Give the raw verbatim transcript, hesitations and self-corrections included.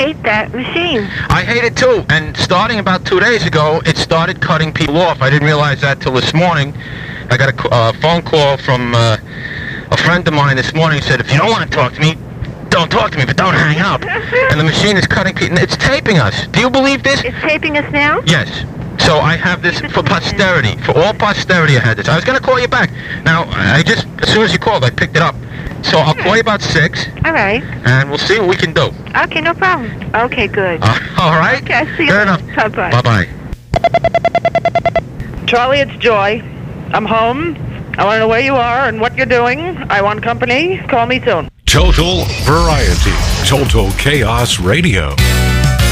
hate that machine. I hate it too. And starting about two days ago, it started cutting people off. I didn't realize that till this morning. I got a uh, phone call from uh, a friend of mine this morning. He said, if you don't want to talk to me, don't talk to me, but don't hang up. And the machine is cutting people. It's taping us. Do you believe this? It's taping us now? Yes. So I have this for posterity. For all posterity, I had this. I was going to call you back. Now, I just, as soon as you called, I picked it up. So I'll call you about six. All right. And we'll see what we can do. Okay, no problem. Okay, good. Uh, all right? Okay, see you. Fair enough. Bye-bye. Bye-bye. Charlie, it's Joy. I'm home. I want to know where you are and what you're doing. I want company. Call me soon. Total variety. Total Chaos Radio.